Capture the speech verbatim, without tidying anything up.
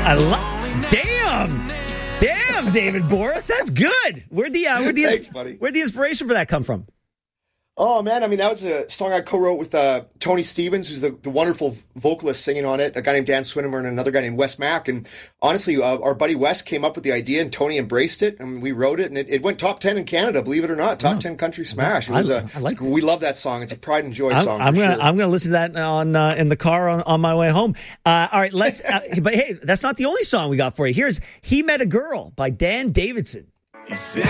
I love. Damn, damn, David Boris, that's good. Where'd the uh, where'd the Thanks, buddy. where'd the inspiration for that come from? Oh, man, I mean, that was a song I co-wrote with uh, Tony Stevens, who's the, the wonderful vocalist singing on it, a guy named Dan Swinnemore and another guy named Wes Mack. And honestly, uh, our buddy Wes came up with the idea, and Tony embraced it, and we wrote it, and it, it went top ten in Canada, believe it or not, top oh. ten country smash. It was I, a, I like we love that song. It's a pride and joy I'm, song. I'm for gonna sure. I'm gonna listen to that on uh, in the car on, on my way home. Uh, all right, let's. Uh, but hey, that's not the only song we got for you. Here's "He Met a Girl" by Dan Davidson.